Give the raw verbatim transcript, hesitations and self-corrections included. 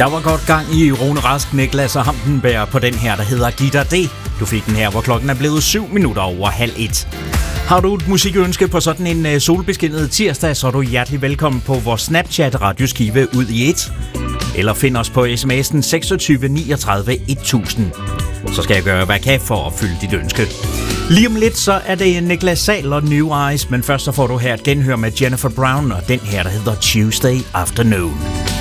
Der var godt gang i Rune Rask, Niklas og Hampenberg på den her, der hedder Giv dig det. Du fik den her, hvor klokken er blevet syv minutter over halv et. Har du et musikønske på sådan en solbeskinnet tirsdag, så er du hjertelig velkommen på vores Snapchat radioskive ud i et. Eller find os på sms'en seksogtyve niogtredive tusind. Så skal jeg gøre, hvad jeg kan for at fylde dit ønske. Lige om lidt, så er det Niklas Sahl og New Eyes, men først så får du her et genhør med Jennifer Brown og den her, der hedder Tuesday Afternoon.